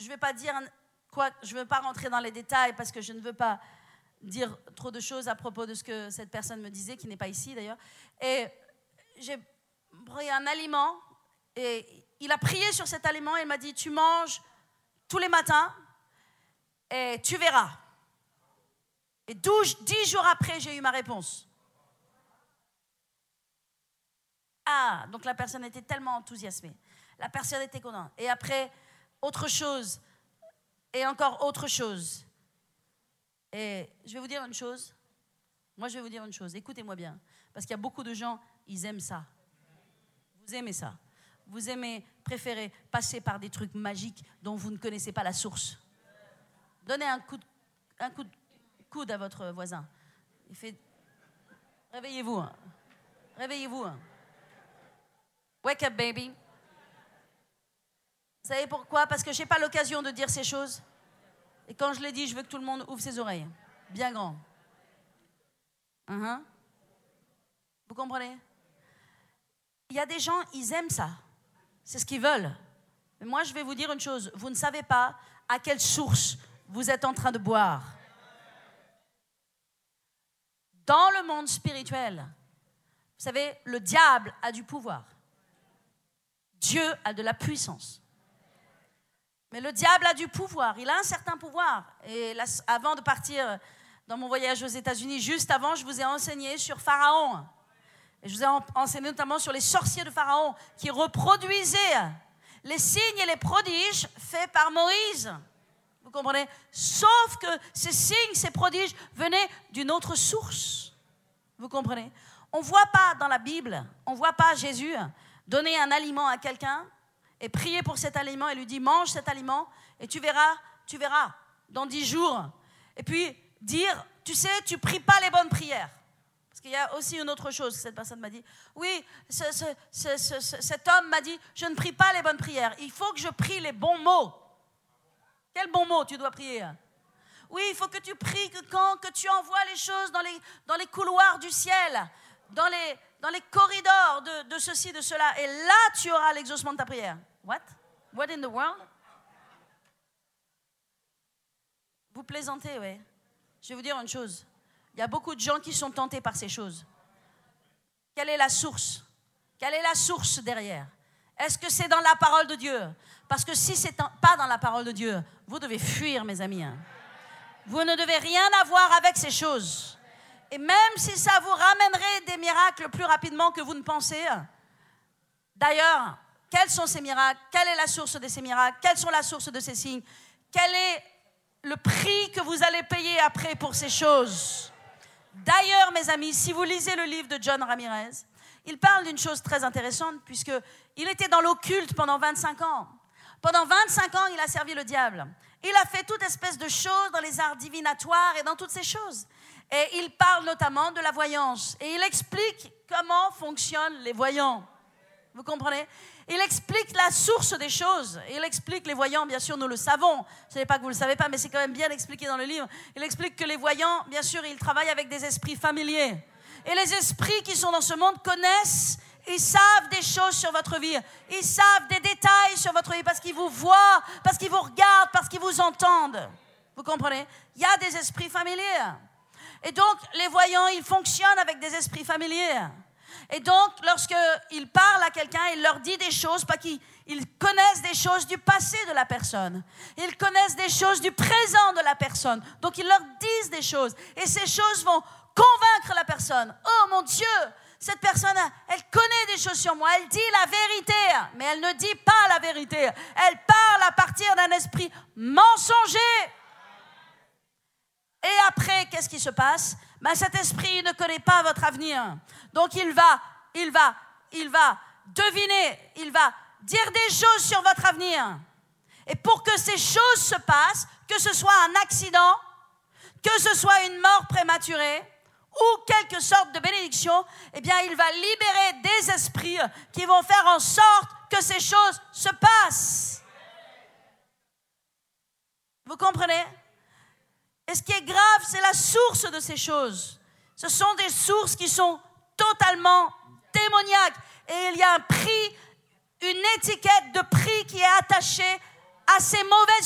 je vais pas dire quoi, je veux pas rentrer dans les détails parce que je ne veux pas dire trop de choses à propos de ce que cette personne me disait, qui n'est pas ici d'ailleurs. Et j'ai pris un aliment et il a prié sur cet aliment et il m'a dit, tu manges tous les matins et tu verras. Et 10 jours après, j'ai eu ma réponse. Ah, donc la personne était tellement enthousiasmée. La personne était contente. Et après, autre chose. Et encore autre chose. Et je vais vous dire une chose. Moi, je vais vous dire une chose. Écoutez-moi bien. Parce qu'il y a beaucoup de gens, ils aiment ça. Vous aimez ça. Vous préférez passer par des trucs magiques dont vous ne connaissez pas la source. Donnez un coup de coude à votre voisin. Il fait, réveillez-vous. Hein. Réveillez-vous. Hein. Wake up, baby. Vous savez pourquoi? Parce que je n'ai pas l'occasion de dire ces choses. Et quand je les dis, je veux que tout le monde ouvre ses oreilles. Bien grand. Vous comprenez? Il y a des gens, ils aiment ça. C'est ce qu'ils veulent. Mais moi, je vais vous dire une chose. Vous ne savez pas à quelle source vous êtes en train de boire. Dans le monde spirituel, vous savez, le diable a du pouvoir. Dieu a de la puissance. Mais le diable a du pouvoir. Il a un certain pouvoir. Et là, avant de partir dans mon voyage aux États-Unis, juste avant, je vous ai enseigné sur Pharaon. Et je vous ai enseigné notamment sur les sorciers de Pharaon qui reproduisaient les signes et les prodiges faits par Moïse. Vous comprenez? Sauf que ces signes, ces prodiges venaient d'une autre source. Vous comprenez? On ne voit pas dans la Bible, on ne voit pas Jésus donner un aliment à quelqu'un et prier pour cet aliment et lui dire mange cet aliment et tu verras dans 10 jours. Et puis dire, tu sais, tu pries pas les bonnes prières. Parce qu'il y a aussi une autre chose, cette personne m'a dit, oui, cet homme m'a dit, je ne prie pas les bonnes prières, il faut que je prie les bons mots. Quels bons mots tu dois prier? Oui, il faut que tu pries que tu envoies les choses dans les couloirs du ciel, dans les corridors de ceci, de cela. Et là, tu auras l'exaucement de ta prière. What? What in the world? Vous plaisantez, oui. Je vais vous dire une chose. Il y a beaucoup de gens qui sont tentés par ces choses. Quelle est la source? Quelle est la source derrière? Est-ce que c'est dans la parole de Dieu? Parce que si ce n'est pas dans la parole de Dieu, vous devez fuir, mes amis. Vous ne devez rien avoir avec ces choses. Et même si ça vous ramènerait des miracles plus rapidement que vous ne pensez, d'ailleurs, quels sont ces miracles? Quelle est la source de ces miracles? Quelles sont la source de ces signes? Quel est le prix que vous allez payer après pour ces choses? D'ailleurs, mes amis, si vous lisez le livre de John Ramirez, il parle d'une chose très intéressante puisqu'il était dans l'occulte pendant 25 ans. Pendant 25 ans, il a servi le diable. Il a fait toute espèce de choses dans les arts divinatoires et dans toutes ces choses. Et il parle notamment de la voyance. Et il explique comment fonctionnent les voyants. Vous comprenez? Il explique la source des choses. Il explique les voyants, bien sûr, nous le savons. Je ne sais pas que vous ne le savez pas, mais c'est quand même bien expliqué dans le livre. Il explique que les voyants, bien sûr, ils travaillent avec des esprits familiers. Et les esprits qui sont dans ce monde connaissent, ils savent des choses sur votre vie. Ils savent des détails sur votre vie parce qu'ils vous voient, parce qu'ils vous regardent, parce qu'ils vous entendent. Vous comprenez? Il y a des esprits familiers. Et donc, les voyants, ils fonctionnent avec des esprits familiers. Et donc, lorsqu'il parle à quelqu'un, il leur dit des choses, parce qu'ils connaissent des choses du passé de la personne. Ils connaissent des choses du présent de la personne. Donc, ils leur disent des choses. Et ces choses vont convaincre la personne. Oh mon Dieu, cette personne, elle connaît des choses sur moi. Elle dit la vérité, mais elle ne dit pas la vérité. Elle parle à partir d'un esprit mensonger. Et après, qu'est-ce qui se passe? Cet esprit ne connaît pas votre avenir. Donc il va deviner, il va dire des choses sur votre avenir. Et pour que ces choses se passent, que ce soit un accident, que ce soit une mort prématurée, ou quelque sorte de bénédiction, eh bien, il va libérer des esprits qui vont faire en sorte que ces choses se passent. Vous comprenez? Et ce qui est grave, c'est la source de ces choses. Ce sont des sources qui sont totalement démoniaques. Et il y a un prix, une étiquette de prix qui est attachée à ces mauvaises